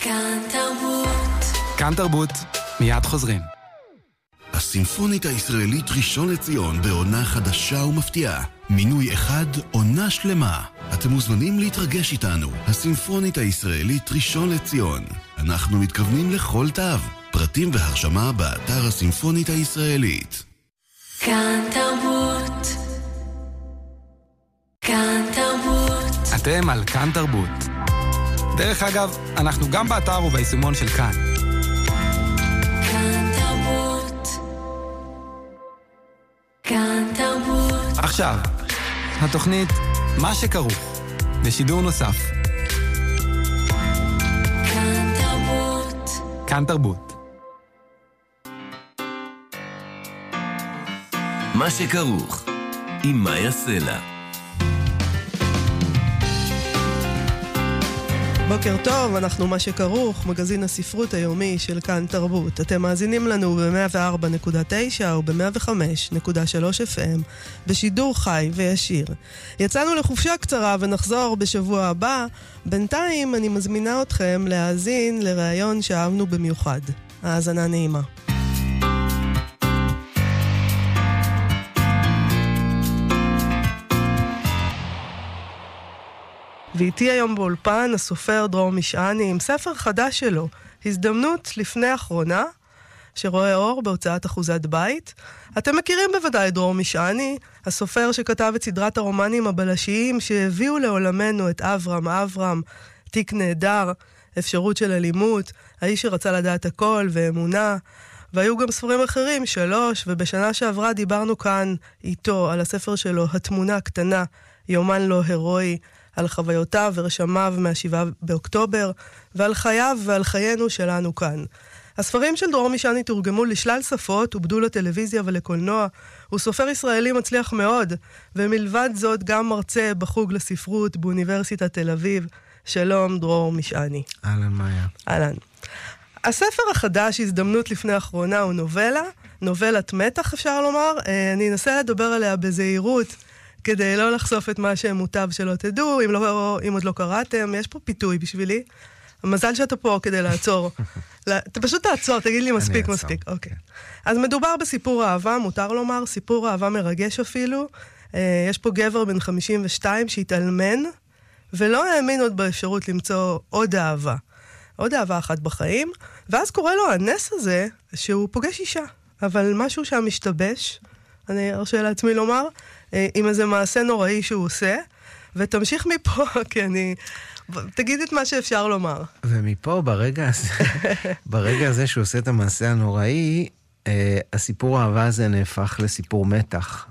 כאן תרבות. כאן תרבות, מיד חוזרים. הסימפונית הישראלית ראשון לציון בעונה חדשה ומפתיעה. מינוי אחד, עונה שלמה. אתם מוזמנים להתרגש איתנו. הסימפונית הישראלית ראשון לציון. אנחנו מתכוונים לכל תו. פרטים והרשמה באתר הסימפונית הישראלית. כאן תרבות. כאן תרבות. אתם על כאן תרבות. דרך אגב, אנחנו גם באתר וביישומון של כאן. כאן תרבות. כאן תרבות. עכשיו, התוכנית מה שכרוך, בשידור נוסף. כאן תרבות. כאן תרבות. מה שכרוך, עם מאיה סלע. בוקר טוב, אנחנו מה שכרוך, מגזין הספרות היומי של כאן תרבות. אתם מאזינים לנו ב-104.9 או ב-105.3 FM, בשידור חי וישיר. יצאנו לחופשה קצרה ונחזור בשבוע הבא. בינתיים אני מזמינה אתכם להאזין לראיון שאהבנו במיוחד. האזנה נעימה. ואיתי היום באולפן הסופר דרור משעני עם ספר חדש שלו, הזדמנות לפני אחרונה, שרואה אור בהוצאת אחוזת בית. אתם מכירים בוודאי את דרור משעני, הסופר שכתב את סדרת הרומנים הבלשיים שהביאו לעולמנו את אברהם, תיק נהדר, אפשרות של אלימות, האיש שרצה לדעת הכל ואמונה, והיו גם ספרים אחרים, 3, ובשנה שעברה דיברנו כאן איתו על הספר שלו, התמונה הקטנה, יומן לא הרואי, על חוויותיו ורשמיו מה7 באוקטובר, ועל חייו ועל חיינו שלנו כאן. הספרים של דרור משעני תורגמו לשלל שפות, עובדו לטלוויזיה ולקולנוע. הוא סופר ישראלי מצליח מאוד, ומלבד זאת גם מרצה בחוג לספרות באוניברסיטת תל אביב. שלום דרור משעני. אהלן מאיה. אהלן. הספר החדש, הזדמנות לפני אחרונה, הוא נובלת מתח אפשר לומר. אני אנסה לדבר עליה בזהירות, כדי לא לחשוף את מה שמוטב שלא תדעו, אם עוד לא קראתם, יש פה פיתוי בשבילי. המזל שאתה פה כדי לעצור. אתה פשוט תעצור, תגיד לי מספיק. אוקיי. אז מדובר בסיפור אהבה, מותר לומר, סיפור אהבה מרגש אפילו. יש פה גבר בן 52 שהתאלמן, ולא האמין עוד באפשרות למצוא עוד אהבה אחת בחיים, ואז קורה לו הנס הזה, שהוא פוגש אישה. אבל משהו שם משתבש, אני ארשה לעצמי לומר, עם איזה מעשה נוראי שהוא עושה, ותמשיך מפה, כי תגיד את מה שאפשר לומר. ומפה, ברגע הזה שהוא עושה את המעשה הנוראי, הסיפור האהבה הזה נהפך לסיפור מתח,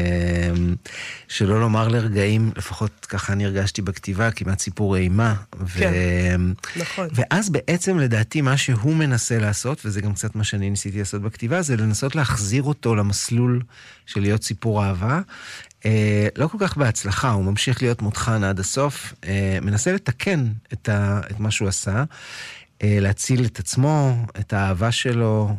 שלא לומר לרגעים, לפחות ככה אני הרגשתי בכתיבה, כמעט סיפור אימה. כן, נכון. ואז בעצם לדעתי מה שהוא מנסה לעשות, וזה גם קצת מה שאני ניסיתי לעשות בכתיבה, זה לנסות להחזיר אותו למסלול של להיות סיפור אהבה. לא כל כך בהצלחה, הוא ממשיך להיות מותחן עד הסוף, מנסה לתקן את מה שהוא עשה, להציל את עצמו, את האהבה שלו,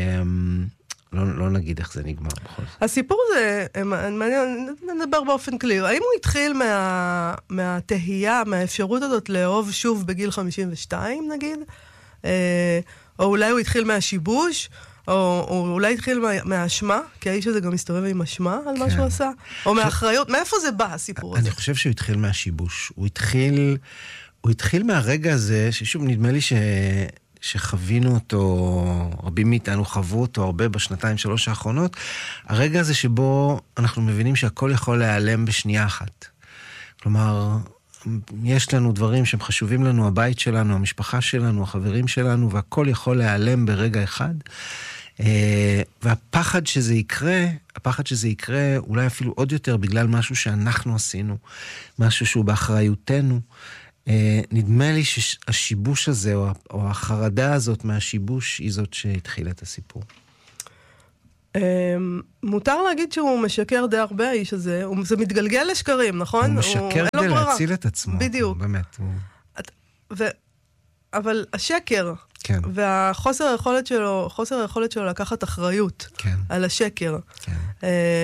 לא נגיד איך זה נגמר בכל זאת. הסיפור הזה, נדבר באופן קליר, האם הוא התחיל מהתהייה, מהאפשרות הזאת לאהוב שוב בגיל 52 נגיד, או אולי הוא התחיל מהשיבוש, או אולי התחיל מהאשמה, כי האיש הזה גם מסתובב עם אשמה על מה שהוא עשה, או מהאחריות, מאיפה זה בא הסיפור הזה? אני חושב שהוא התחיל מהשיבוש, הוא התחיל מהרגע הזה, ששוב נדמה לי שחווינו אותו, רבים מאיתנו חוו אותו הרבה בשנתיים 3 האחרונות, הרגע הזה שבו אנחנו מבינים שהכל יכול להיעלם בשנייה אחת. כלומר, יש לנו דברים שהם חשובים לנו, הבית שלנו, המשפחה שלנו, החברים שלנו, והכל יכול להיעלם ברגע אחד. והפחד שזה יקרה, אולי אפילו עוד יותר בגלל משהו שאנחנו עשינו, משהו שהוא באחריותנו. נדמה לי שהשיבוש הזה, או החרדה הזאת מהשיבוש, היא זאת שהתחילה את הסיפור. מותר להגיד שהוא משקר די הרבה, האיש הזה. זה מתגלגל לשקרים, נכון? הוא משקר כדי להציל את עצמו. בדיוק. באמת. אבל השקר, כן. והחוסר היכולת שלו לקחת אחריות כן. על השקר. כן.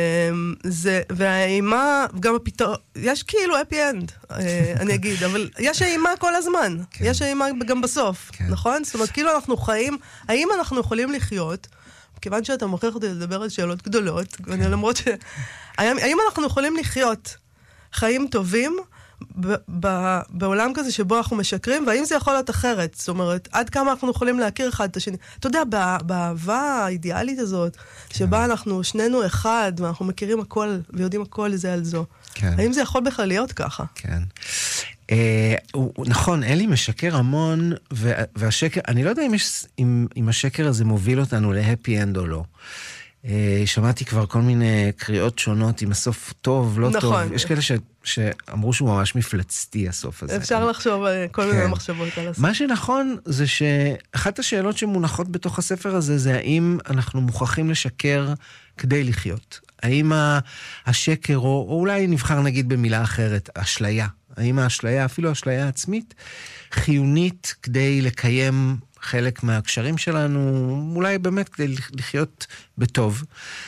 והאימה, גם הפתרון, יש כאילו happy end, אני אגיד, אבל יש האימה כל הזמן. כן. יש האימה גם בסוף, כן. נכון? זאת אומרת, כאילו אנחנו חיים, האם אנחנו יכולים לחיות, כיוון שאתה מוכרח אותי לדבר על שאלות גדולות, כן. למרות האם אנחנו יכולים לחיות חיים טובים, בעולם כזה שבו אנחנו משקרים, והאם זה יכול להיות אחרת? זאת אומרת, עד כמה אנחנו יכולים להכיר אחד את השני? אתה יודע, באהבה האידיאלית הזאת, שבה אנחנו שנינו אחד, ואנחנו מכירים הכל, ויודעים הכל לזה על זו. האם זה יכול בכלל להיות ככה? כן. נכון, אלי משקר המון, והשקר, אני לא יודע אם השקר הזה מוביל אותנו להפי אנד או לא. שמעתי כבר כל מיני קריאות שונות, עם הסוף טוב, לא טוב. יש כאלה שאמרו שהוא ממש מפלצתי, הסוף הזה. אפשר לחשוב כל מיני מחשבות על הסוף. מה שנכון זה שאחת השאלות שמונחות בתוך הספר הזה, זה האם אנחנו מוכרחים לשקר כדי לחיות. האם השקר, או אולי נבחר נגיד במילה אחרת, אשליה. האם האשליה, אפילו האשליה עצמית, חיונית כדי לקיים חלק מהקשרים שלנו, אולי באמת כדי לחיות בטוב.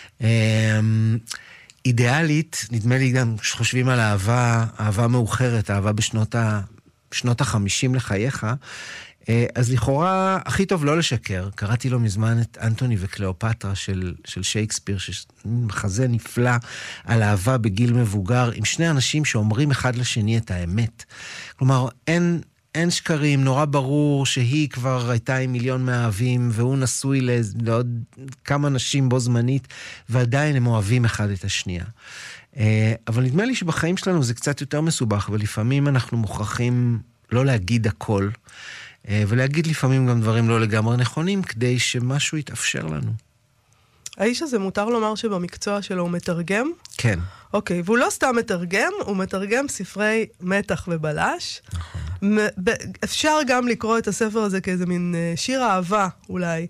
אידיאלית, נדמה לי גם שחושבים על אהבה מאוחרת, אהבה בשנות ה-50 לחייך, אז לכאורה הכי טוב לא לשקר. קראתי לו מזמן את אנטוני וקליאופטרה של שייקספיר, מחזה נפלא על אהבה בגיל מבוגר, עם שני אנשים שאומרים אחד לשני את האמת. כלומר, אין שקרים, נורא ברור שהיא כבר הייתה עם מיליון מאהבים, והוא נשוי לעוד כמה נשים בו זמנית, ועדיין הם אוהבים אחד את השנייה. אבל נדמה לי שבחיים שלנו זה קצת יותר מסובך, ולפעמים אנחנו מוכרחים לא להגיד הכל, ולהגיד לפעמים גם דברים לא לגמרי נכונים, כדי שמשהו יתאפשר לנו. האיש הזה מותר לומר שבמקצוע שלו הוא מתרגם? כן. אוקיי, והוא לא סתם מתרגם, הוא מתרגם ספרי מתח ובלש. נכון. אפשר גם לקרוא את הספר הזה כאיזה מין שיר אהבה, אולי,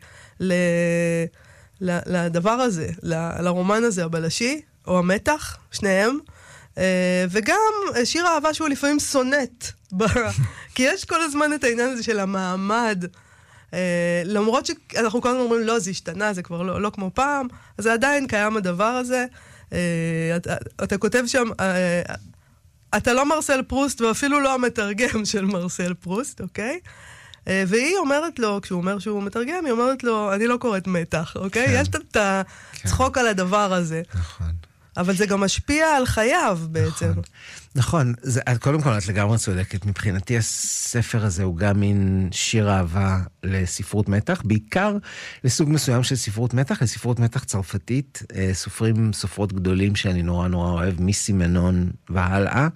לדבר הזה, לרומן הזה, הבלשי, או המתח, שניהם. וגם שיר אהבה שהוא לפעמים סונט, כי יש כל הזמן את העניין הזה של המעמד, למרות שאנחנו כל הזמן אומרים, לא, זה השתנה, זה כבר לא כמו פעם, אז זה עדיין קיים הדבר הזה. אתה כותב שם, אתה לא מרסל פרוסט, ואפילו לא המתרגם של מרסל פרוסט, אוקיי? והיא אומרת לו, כשהוא אומר שהוא מתרגם, היא אומרת לו, אני לא קוראת מתח, אוקיי? יש את הצחוק על הדבר הזה. נכון. אבל זה גם משפיע על חייו בעצם. נכון. קודם כל, את לגמרי צודקת. מבחינתי הספר הזה הוא גם מין שיר אהבה לספרות מתח, בעיקר לסוג מסוים של ספרות מתח, לספרות מתח צרפתית, סופרות גדולים שאני נורא נורא אוהב, מיסי מנון והלאה.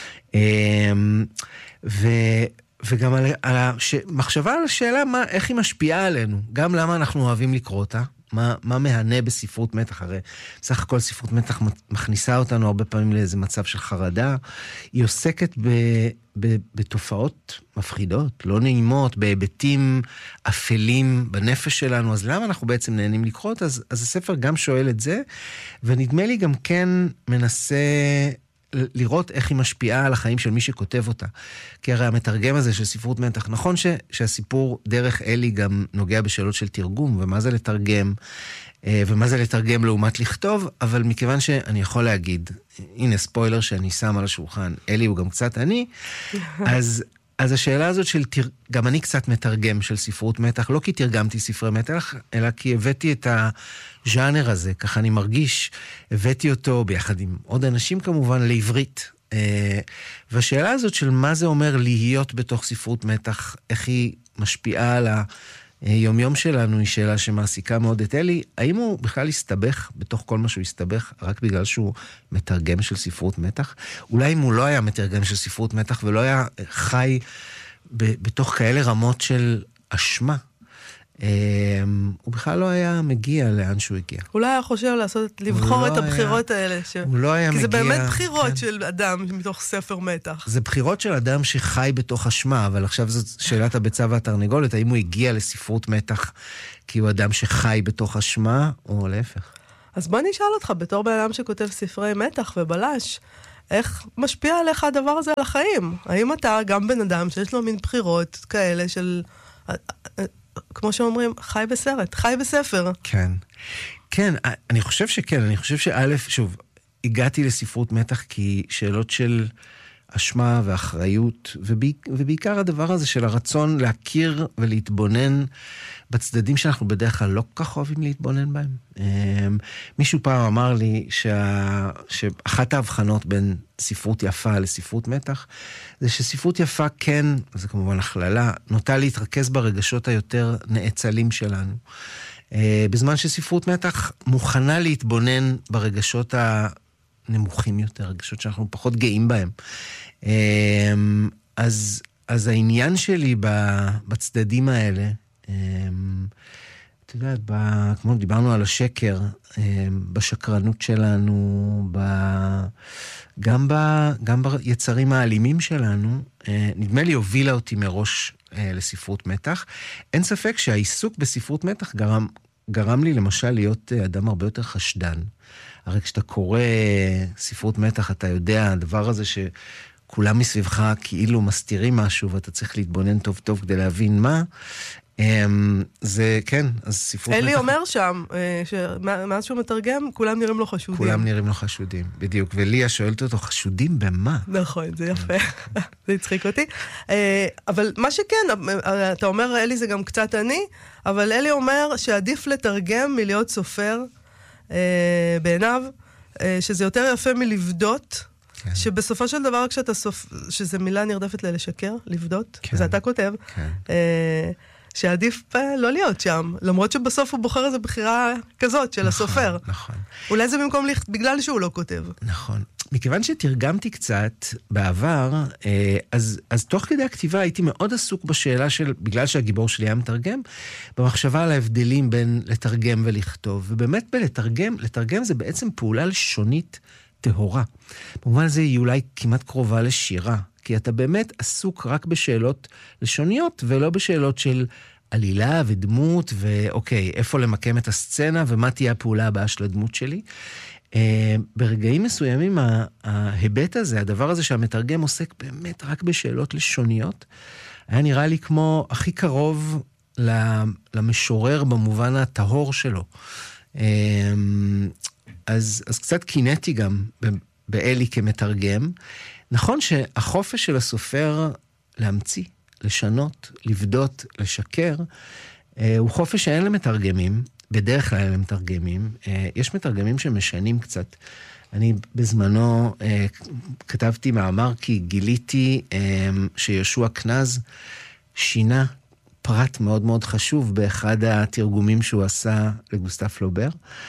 וגם מחשבה על השאלה איך היא משפיעה עלינו, גם למה אנחנו אוהבים לקרוא אותה, מה מהנה בספרות מתח? הרי בסך הכל ספרות מתח מכניסה אותנו הרבה פעמים לאיזה מצב של חרדה. היא עוסקת בתופעות מפחידות, לא נעימות, בהיבטים אפלים בנפש שלנו. אז למה אנחנו בעצם נהנים לקרוא אותה? אז הספר גם שואל את זה, ונדמה לי גם כן מנסה לראות איך היא משפיעה על החיים של מי שכותב אותה. כי הרי המתרגם הזה של ספרות מתח, נכון שהסיפור דרך אלי גם נוגע בשאלות של תרגום, ומה זה לתרגם, ומה זה לתרגם לעומת לכתוב, אבל מכיוון שאני יכול להגיד, הנה ספוילר שאני שם על השולחן, אלי הוא גם קצת אני, אז השאלה הזאת של, גם אני קצת מתרגם של ספרות מתח, לא כי תרגמתי ספרי מתח, אלא כי הבאתי את הז'אנר הזה, ככה אני מרגיש, הבאתי אותו ביחד עם עוד אנשים כמובן לעברית. והשאלה הזאת של מה זה אומר להיות בתוך ספרות מתח, איך היא משפיעה על היומיום שלנו, היא שאלה שמעסיקה מאוד את אלי. האם הוא בכלל הסתבך בתוך כל מה שהוא הסתבך, רק בגלל שהוא מתרגם של ספרות מתח? אולי אם הוא לא היה מתרגם של ספרות מתח, ולא היה חי בתוך כאלה רמות של אשמה, הוא בכלל לא היה מגיע לאן שהוא הגיע. אולי היה חושב לבחור את הבחירות האלה. הוא לא היה מגיע. כי זה באמת בחירות של אדם מתוך ספר מתח. זה בחירות של אדם שחי בתוך אשמה, אבל עכשיו זאת שאלת הביצה והתרנגולת, האם הוא הגיע לספרות מתח כי הוא אדם שחי בתוך אשמה, או להפך? אז בוא נשאל אותך, בתור בן אדם שכותב ספרי מתח ובלש, איך משפיע עליך הדבר הזה על החיים? האם אתה גם בן אדם שיש לו מין בחירות כאלה של כמו שאומרים, חי בסרט, חי בספר. כן. כן, אני חושב שכן, אני חושב שא', שוב, הגעתי לספרות מתח כי שאלות של אשמה ואחריות, ובעיקר הדבר הזה של הרצון להכיר ולהתבונן בצדדים שאנחנו בדרך כלל לא כל כך אוהבים להתבונן בהם. מישהו פעם אמר לי שאחת ההבחנות בין ספרות יפה לספרות מתח, זה שספרות יפה כן, זה כמובן הכללה, נוטה להתרכז ברגשות היותר נאצלים שלנו. בזמן שספרות מתח מוכנה להתבונן ברגשות הנמוכים יותר, רגשות שאנחנו פחות גאים בהם. אז העניין שלי בצדדים האלה, אתה יודעת, כמו דיברנו על השקר, בשקרנות שלנו, גם ביצרים האלימים שלנו, נדמה לי הובילה אותי מראש לספרות מתח. אין ספק שהעיסוק בספרות מתח גרם לי למשל להיות אדם הרבה יותר חשדן. הרי כשאתה קורא ספרות מתח, אתה יודע, הדבר הזה שכולם מסביבך כאילו מסתירים משהו, ואתה צריך להתבונן טוב טוב כדי להבין מה, זה, כן, אז ספרות אלי אומר שם, שמאז שהוא מתרגם, כולם נראים לו חשודים. כולם נראים לו חשודים, בדיוק. וליה שואלת אותו, חשודים במה? נכון, זה יפה. זה הצחיק אותי. אבל מה שכן, אתה אומר, אלי זה גם קצת אני, אבל אלי אומר שעדיף לתרגם מלהיות סופר בעיניו, שזה יותר יפה מלבדות, שבסופו של דבר כשאתה שזה מילה נרדפת ללשקר, לבדות, זה אתה כותב. כן. שעדיף לא להיות שם, למרות שבסוף הוא בוחר איזו בחירה כזאת של הסופר. נכון. אולי זה במקום בגלל שהוא לא כותב. נכון. מכיוון שתרגמתי קצת בעבר, אז תוך כדי הכתיבה הייתי מאוד עסוק בשאלה של, בגלל שהגיבור שלי היה מתרגם, במחשבה על ההבדלים בין לתרגם ולכתוב. ובאמת לתרגם זה בעצם פעולה לשונית טהורה. במובן הזה היא אולי כמעט קרובה לשירה. כי אתה באמת עסוק רק בשאלות לשוניות, ולא בשאלות של עלילה ודמות, ואוקיי, איפה למקם את הסצנה, ומה תהיה הפעולה הבאה של הדמות שלי. ברגעים מסוימים, ההיבט הזה, הדבר הזה שהמתרגם עוסק באמת רק בשאלות לשוניות, היה נראה לי כמו הכי קרוב למשורר במובן הטהור שלו. אז קצת קינאתי גם באלי כמתרגם, נכון שהחופש של הסופר להמציא, לשנות, לבדות, לשקר, הוא חופש שאין למתרגמים, בדרך כלל אין למתרגמים. יש מתרגמים שמשנים קצת. אני בזמנו כתבתי מאמר כי גיליתי שיהושע קנז שינה פרט מאוד מאוד חשוב באחד התרגומים שהוא עשה לגוסטב פלובר.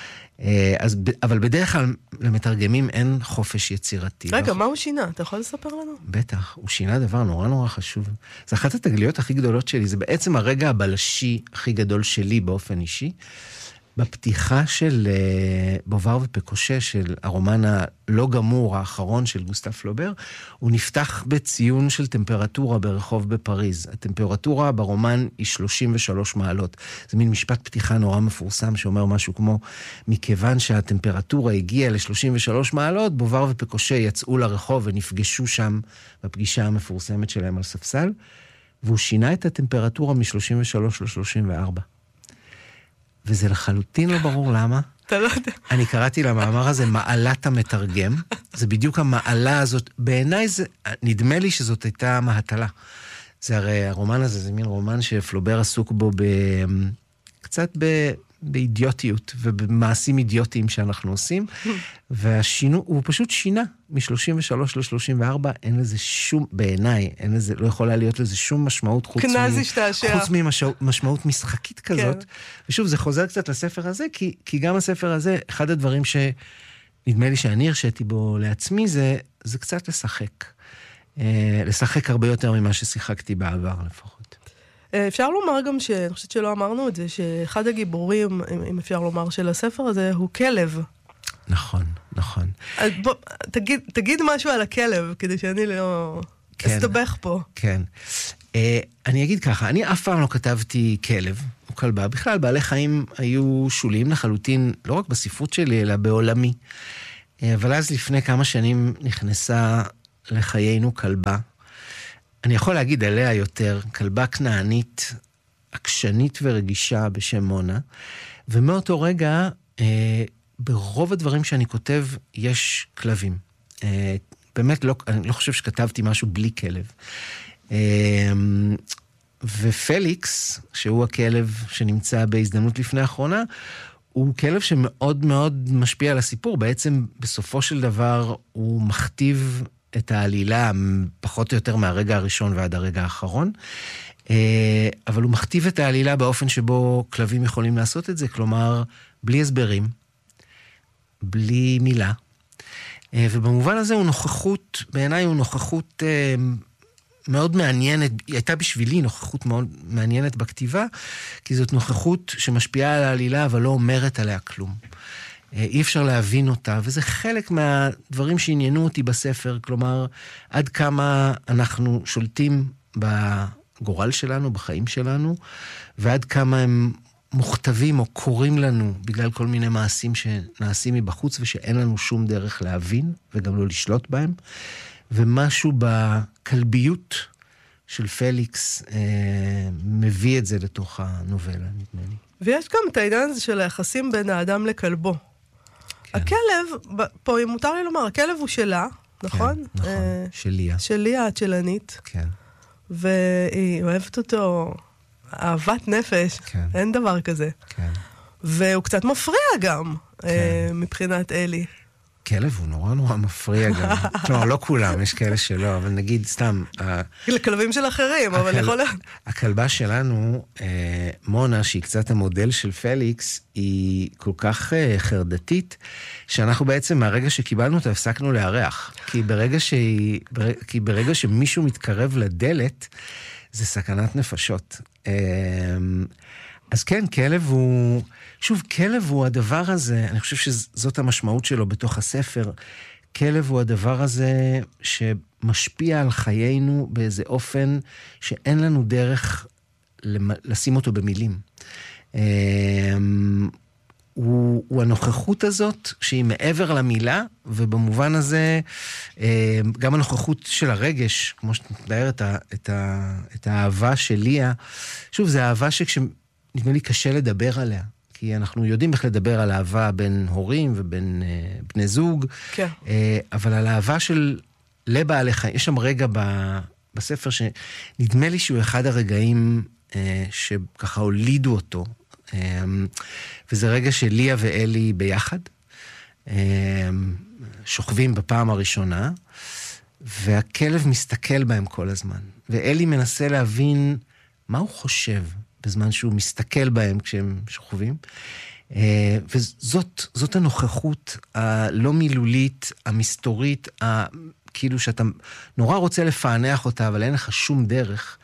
אבל בדרך כלל למתרגמים אין חופש יצירתי. רגע, מה הוא שינה? אתה יכול לספר לנו? בטח, הוא שינה דבר נורא נורא חשוב. זה אחת התגליות הכי גדולות שלי, זה בעצם הרגע הבלשי הכי גדול שלי באופן אישי. בפתיחה של בובר ופקושה, של הרומן הלא גמור האחרון של גוסטב פלובר, הוא נפתח בציון של טמפרטורה ברחוב בפריז. הטמפרטורה ברומן היא 33 מעלות. זה מין משפט פתיחה נורא מפורסם שאומר משהו כמו, מכיוון שהטמפרטורה הגיעה ל-33 מעלות, בובר ופקושה יצאו לרחוב ונפגשו שם בפגישה המפורסמת שלהם על ספסל, והוא שינה את הטמפרטורה מ-33 ל-34. וזה לחלוטין לא ברור למה. אתה לא יודע. אני קראתי למאמר הזה מעלת המתרגם. זה בדיוק המעלה הזאת. בעיניי זה, נדמה לי שזאת הייתה מהטלה. זה הרי הרומן הזה, זה מין רומן שפלובר עסוק בו קצת באידיוטיות ובמעשים אידיוטיים שאנחנו עושים. והשינו, הוא פשוט שינה מ-33 ל-34, אין לזה שום, בעיניי, אין לזה, לא יכולה להיות לזה שום משמעות חוץ ממשמעות משחקית כזאת. ושוב, זה חוזר קצת לספר הזה, כי גם הספר הזה, אחד הדברים שנדמה לי שאני הרשיתי בו לעצמי, זה קצת לשחק. לשחק הרבה יותר ממה ששיחקתי בעבר לפחות. אפשר לומר גם אני חושבת שלא אמרנו את זה, שאחד הגיבורים, אם אפשר לומר, של הספר הזה, הוא כלב. נכון, נכון. אז בוא, תגיד משהו על הכלב, כדי שאני לא אסתבך פה. כן. אני אגיד ככה, אני אף פעם לא כתבתי כלב או כלבה. בכלל, בעלי חיים היו שוליים לחלוטין, לא רק בספרות שלי, אלא בעולמי. אבל אז לפני כמה שנים נכנסה לחיינו כלבה. אני יכול להגיד עליה יותר, כלבה כנענית עקשנית ורגישה בשם מונה, ומאותו רגע, ברוב הדברים שאני כותב, יש כלבים. באמת אני לא חושב שכתבתי משהו בלי כלב. ופליקס, שהוא הכלב שנמצא בהזדמנות לפני האחרונה, הוא כלב שמאוד מאוד משפיע על הסיפור. בעצם בסופו של דבר הוא מכתיב את העלילה פחות או יותר מהרגע הראשון ועד הרגע האחרון. אבל הוא מכתיב את העלילה באופן שבו כלבים יכולים לעשות את זה, כלומר, בלי הסברים, בלי מילה. ובמובן הזה הוא נוכחות, בעיניי הוא נוכחות מאוד מעניינת, היא הייתה בשבילי נוכחות מאוד מעניינת בכתיבה, כי זאת נוכחות שמשפיעה על העלילה, אבל לא אומרת עליה כלום. אי אפשר להבין אותה, וזה חלק מהדברים שעניינו אותי בספר, כלומר, עד כמה אנחנו שולטים בגורל שלנו, בחיים שלנו, ועד כמה הם מוכתבים או קוראים לנו בגלל כל מיני מעשים שנעשים מבחוץ, ושאין לנו שום דרך להבין, וגם לא לשלוט בהם. ומשהו בכלביות של פליקס מביא את זה לתוך הנובלה, נדמה לי. ויש גם את העניין הזה של היחסים בין האדם לכלבו. כן. הכלב, פה אם מותר לי לומר, הכלב הוא שלה, נכון? כן, נכון, של ליה. של ליה הצ'לנית. כן. והיא אוהבת אותו אהבת נפש, כן. אין דבר כזה. כן. והוא קצת מפריע גם, כן. מבחינת אלי. כלב הוא נורא נורא מפריע גם. לא, לא כולם, יש כאלה שלא, אבל נגיד סתם... לכלבים של אחרים, אבל יכול... הכלבה שלנו, מונה, שהיא קצת המודל של פליקס, היא כל כך חרדתית, שאנחנו בעצם מהרגע שקיבלנו אותה, הפסקנו לארח. כי ברגע שמישהו מתקרב לדלת, זה סכנת נפשות. אז כן, כלב הוא... שוב, כלב הוא הדבר הזה, אני חושב שזאת המשמעות שלו בתוך הספר, כלב הוא הדבר הזה שמשפיע על חיינו באיזה אופן שאין לנו דרך לשים אותו במילים. הוא הנוכחות הזאת שהיא מעבר למילה, ובמובן הזה גם הנוכחות של הרגש, כמו שאת מתארת את האהבה של ליה, שוב, זה אהבה נדמה לי קשה לדבר עליה, כי אנחנו יודעים איך לדבר על אהבה בין הורים ובין בני זוג, כן. אבל על אהבה של לבעלי חיים, יש שם רגע בספר שנדמה לי שהוא אחד הרגעים שככה הולידו אותו, וזה רגע של ליה ואלי ביחד, שוכבים בפעם הראשונה, והכלב מסתכל בהם כל הזמן, ואלי מנסה להבין מה הוא חושב, בזמן שהוא מסתכל בהם כשהם שוכבים, וזאת הנוכחות הלא מילולית, המסתורית, כאילו שאתה נורא רוצה לפענח אותה, אבל אין לך שום דרך,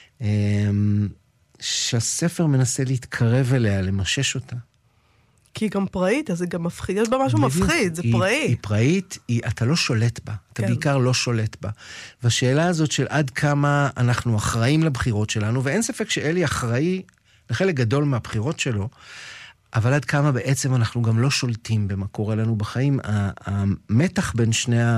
שהספר מנסה להתקרב אליה, למשש אותה. כי היא גם פראית, אז זה גם מפחיד, יש בה משהו מפחיד, זה פראי. היא פראית, אתה לא שולט בה, אתה בעיקר לא שולט בה. והשאלה הזאת של עד כמה אנחנו אחראים לבחירות שלנו, ואין ספק שאלי אחראי לחלק גדול מהבחירות שלו, אבל עד כמה בעצם אנחנו גם לא שולטים במה קורה לנו בחיים. המתח בין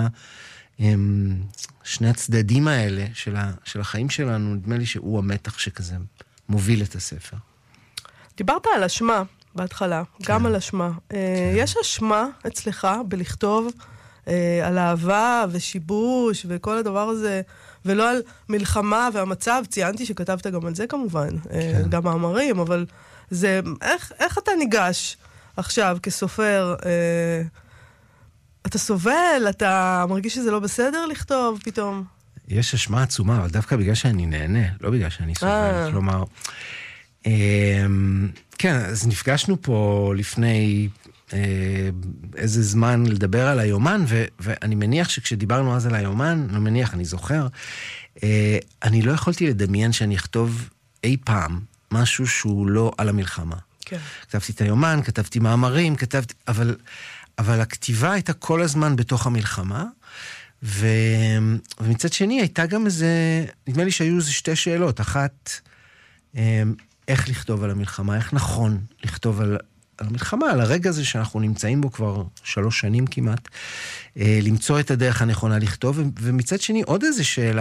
שני הצדדים האלה של החיים שלנו, נדמה לי שהוא המתח שכזה מוביל את הספר. דיברת על אשמה בהתחלה, גם על אשמה. יש אשמה אצלך בלכתוב על אהבה ושיבוש וכל הדבר הזה, ולא על מלחמה והמצב, ציינתי שכתבת גם על זה כמובן, גם מאמרים, אבל זה, איך אתה ניגש עכשיו כסופר, אתה סובל, אתה מרגיש שזה לא בסדר לכתוב פתאום? יש אשמה עצומה, אבל דווקא בגלל שאני נהנה, לא בגלל שאני סובל, כלומר, כן, אז נפגשנו פה לפני איזה זמן לדבר על היומן, ואני מניח שכשדיברנו אז על היומן, לא מניח, אני זוכר, אני לא יכולתי לדמיין שאני אכתוב אי פעם משהו שהוא לא על המלחמה. כן. כתבתי את היומן, כתבתי מאמרים, אבל הכתיבה הייתה כל הזמן בתוך המלחמה, ומצד שני הייתה גם איזה, נדמה לי שהיו איזה שתי שאלות, אחת, איך לכתוב על המלחמה, איך נכון לכתוב על המלחמה, על הרגע הזה שאנחנו נמצאים בו כבר 3 שנים כמעט, למצוא את הדרך הנכונה לכתוב, ומצד שני עוד איזה שאלה,